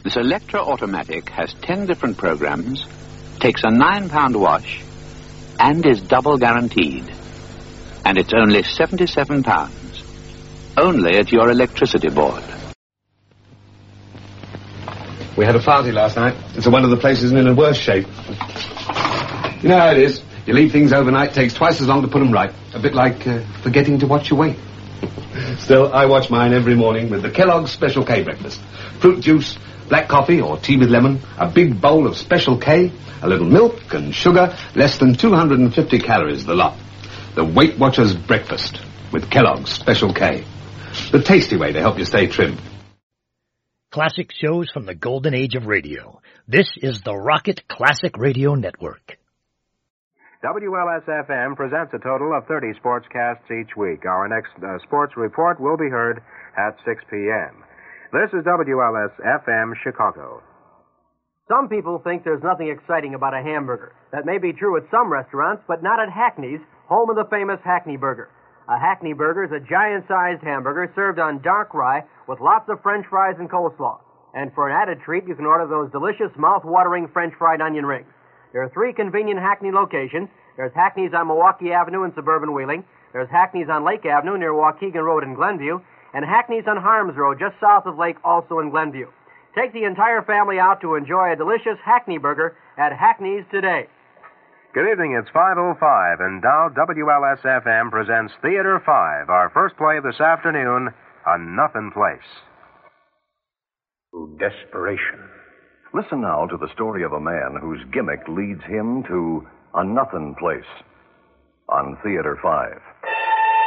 This Electra automatic has 10 different programs, takes a £9 wash, and is double guaranteed. And it's only £77. Only at your electricity board. We had a party last night, and so one of the places is in a worse shape. You know how it is. You leave things overnight, takes twice as long to put them right. A bit like forgetting to watch your weight. Still, I watch mine every morning with the Kellogg's Special K breakfast. Fruit juice, black coffee or tea with lemon, a big bowl of Special K, a little milk and sugar, less than 250 calories the lot. The Weight Watchers breakfast with Kellogg's Special K. The tasty way to help you stay trim. Classic shows from the golden age of radio. This is the Rocket Classic Radio Network. WLS-FM presents a total of 30 sportscasts each week. Our next sports report will be heard at 6 p.m. This is WLS-FM Chicago. Some people think there's nothing exciting about a hamburger. That may be true at some restaurants, but not at Hackney's, home of the famous Hackney Burger. A Hackney Burger is a giant-sized hamburger served on dark rye with lots of French fries and coleslaw. And for an added treat, you can order those delicious, mouth-watering French fried onion rings. There are 3 convenient Hackney locations. There's Hackney's on Milwaukee Avenue in suburban Wheeling. There's Hackney's on Lake Avenue near Waukegan Road in Glenview. And Hackney's on Harms Road just south of Lake, also in Glenview. Take the entire family out to enjoy a delicious Hackney Burger at Hackney's today. Good evening, it's 5:05, and now WLS-FM presents Theater 5, our first play this afternoon, A Nothin' Place. To desperation. Listen now to the story of a man whose gimmick leads him to a nothin' place on Theater 5.